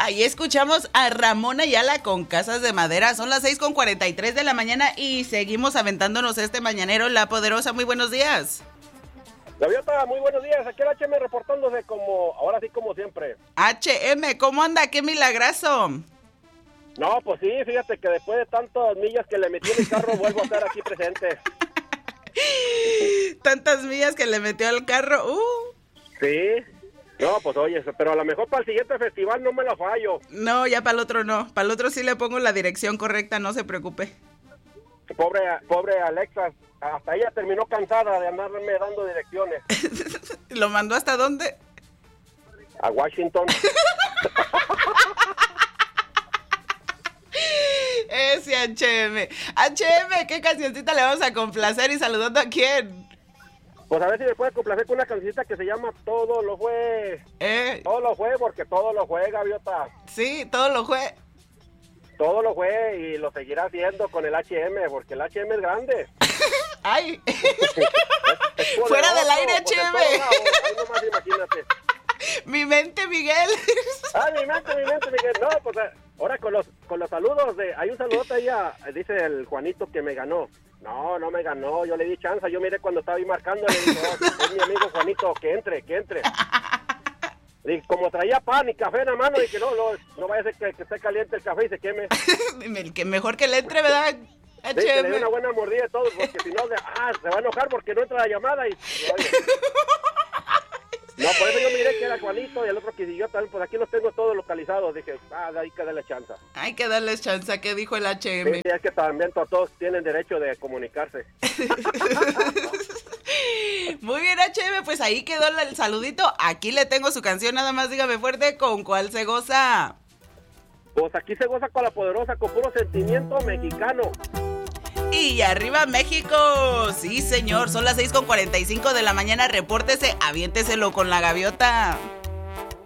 Ahí escuchamos a Ramón Ayala con Casas de Madera. Son las 6:43 de la mañana y seguimos aventándonos este mañanero. La Poderosa, muy buenos días. Gaviota, muy buenos días. Aquí el HM reportándose ahora sí como siempre. HM, ¿cómo anda? ¡Qué milagrazo! No, pues sí, fíjate que después de tantas millas que le metí en el carro, vuelvo a estar aquí presente. Tantas millas que le metió al carro. Sí. No, pues oye, pero a lo mejor para el siguiente festival no me la fallo. No, ya para el otro no. Para el otro sí le pongo la dirección correcta, no se preocupe. Pobre Alexa, hasta ella terminó cansada de andarme dando direcciones. ¿Lo mandó hasta dónde? A Washington. Ese HM. HM, ¿qué cancioncita le vamos a complacer y saludando a quién? Pues a ver si me puede complacer con una cancioncita que se llama Todo lo fue. Todo lo fue, porque todo lo fue, Gaviota. Sí, todo lo fue. Todo lo fue y lo seguirá haciendo con el HM, porque el HM es grande. ¡Ay! Es ¡Fuera del aire, pues, HM! Ahí nomás imagínate. Mi mente, Miguel. Ay, mi mente, Miguel. No, pues ahora con los saludos hay un saludote ahí dice el Juanito que me ganó. No me ganó, yo le di chance, yo miré cuando estaba ahí marcando, le dije, es mi amigo Juanito, que entre. Y como traía pan y café en la mano, dije, no vaya a ser que esté caliente el café y se queme. Que mejor que le entre, ¿verdad? Sí, que le dé una buena mordida a todos, porque si no, se va a enojar porque no entra la llamada y... No, por eso yo miré que era Juanito y el otro que siguió también, pues aquí los tengo todos localizados. Dije, hay que darle chance. Hay que darles chance, ¿qué dijo el HM? Sí, es que también todos tienen derecho de comunicarse. Muy bien, HM, pues ahí quedó el saludito. Aquí le tengo su canción, nada más dígame fuerte, ¿con cuál se goza? Pues aquí se goza con la Poderosa, con puro sentimiento mexicano. Y arriba México, sí señor, son las 6:45 de la mañana, repórtese, aviénteselo con la Gaviota.